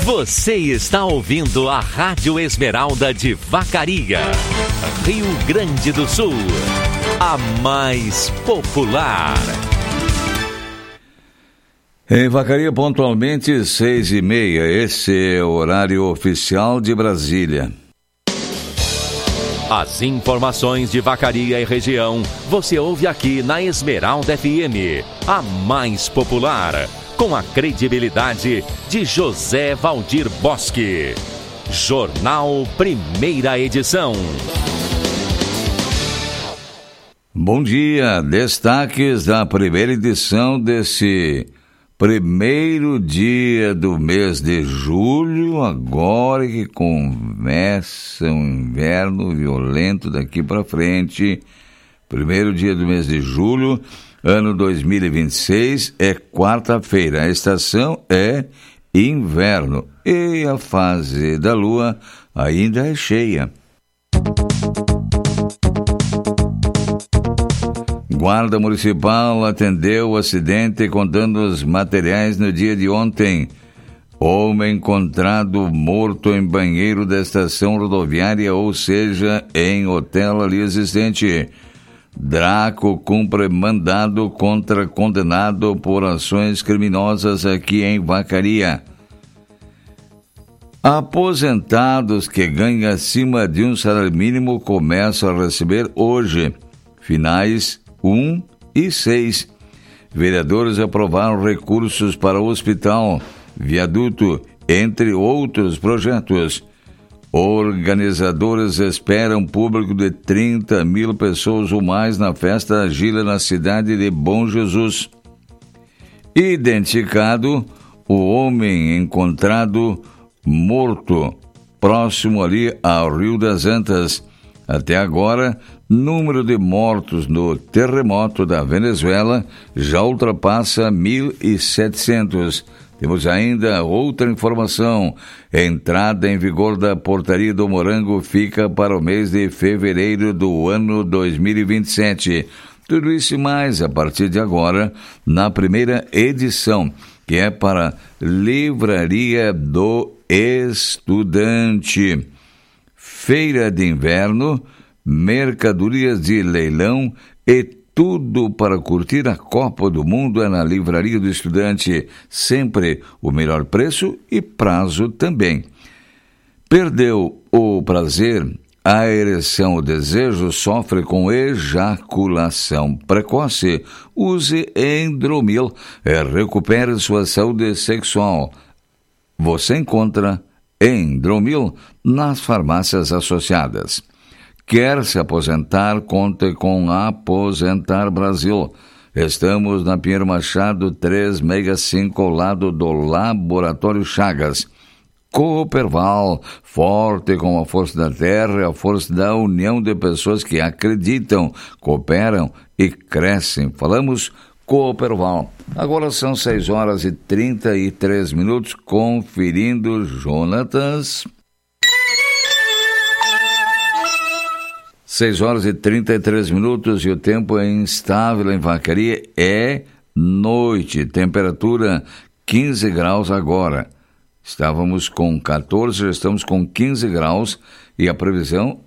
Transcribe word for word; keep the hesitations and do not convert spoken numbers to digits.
Você está ouvindo a Rádio Esmeralda de Vacaria, Rio Grande do Sul, a mais popular. Em Vacaria, pontualmente, seis e meia. Esse é o horário oficial de Brasília. As informações de Vacaria e região você ouve aqui na Esmeralda F M, a mais popular, com a credibilidade de José Valdir Bosque. Jornal Primeira Edição. Bom dia, destaques da primeira edição desse primeiro dia do mês de julho, agora que começa um inverno violento daqui para frente. Primeiro dia do mês de julho, ano dois mil e vinte e seis, é quarta-feira. A estação é inverno e a fase da lua ainda é cheia. Guarda Municipal atendeu o acidente contando os materiais no dia de ontem. Homem encontrado morto em banheiro da estação rodoviária, ou seja, em hotel ali existente. Draco cumpre mandado contra condenado por ações criminosas aqui em Vacaria. Aposentados que ganham acima de um salário mínimo começam a receber hoje, finais um e seis. Vereadores aprovaram recursos para o hospital, viaduto, entre outros projetos. Organizadores esperam público de trinta mil pessoas ou mais na festa da Gila na cidade de Bom Jesus. Identificado o homem encontrado morto próximo ali ao Rio das Antas. Até agora, número de mortos no terremoto da Venezuela já ultrapassa mil e setecentos. Temos ainda outra informação. A entrada em vigor da portaria do morango fica para o mês de fevereiro do ano dois mil e vinte e sete. Tudo isso e mais a partir de agora, na primeira edição, que é para Livraria do Estudante. Feira de inverno, mercadorias de leilão e tudo para curtir a Copa do Mundo é na Livraria do Estudante. Sempre o melhor preço e prazo também. Perdeu o prazer, a ereção, o desejo, sofre com ejaculação precoce? Use Endromil e recupere sua saúde sexual. Você encontra Endromil nas farmácias associadas. Quer se aposentar? Conte com Aposentar Brasil. Estamos na Pinheiro Machado trezentos e sessenta e cinco, ao lado do Laboratório Chagas. Cooperval, forte com a força da terra e a força da união de pessoas que acreditam, cooperam e crescem. Falamos Cooperval. Agora são seis horas e trinta e três minutos, conferindo Jonatas. seis horas e trinta e três minutos e o tempo é instável em Vacaria, é noite, temperatura quinze graus agora. Estávamos com quatorze, já estamos com quinze graus e a previsão